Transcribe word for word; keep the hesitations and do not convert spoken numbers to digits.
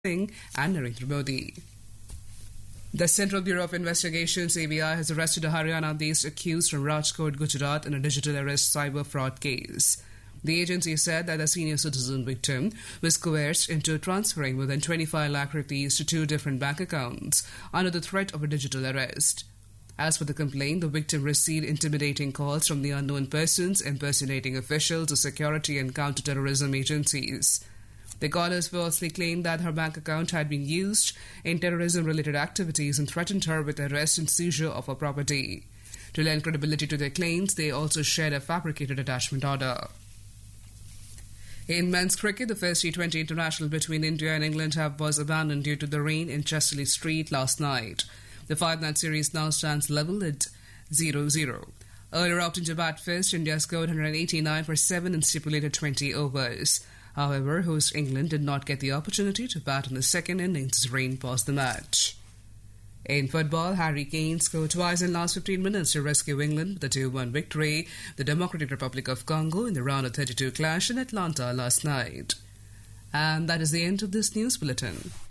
Singh and Narendra Modi. The Central Bureau of Investigations, C B I, has arrested a Haryana-based accused from Rajkot, Gujarat in a digital arrest cyber fraud case. The agency said that the senior citizen victim was coerced into transferring more than twenty-five lakh rupees to two different bank accounts under the threat of a digital arrest. As for the complaint, the victim received intimidating calls from the unknown persons impersonating officials of security and counter-terrorism agencies. The callers falsely claimed that her bank account had been used in terrorism-related activities and threatened her with arrest and seizure of her property. To lend credibility to their claims, they also shared a fabricated attachment order. In men's cricket, the first T twenty international between India and England have was abandoned due to the rain in Chesterley Street last night. The five-match series now stands level at zero zero. Earlier opting to bat first, India scored one hundred eighty-nine for seven in stipulated twenty overs. However, host England did not get the opportunity to bat in the second innings as rain paused the match. In football, Harry Kane scored twice in the last fifteen minutes to rescue England with a two one victory, the Democratic Republic of Congo in the round of thirty-two clash in Atlanta last night. And that is the end of this news bulletin.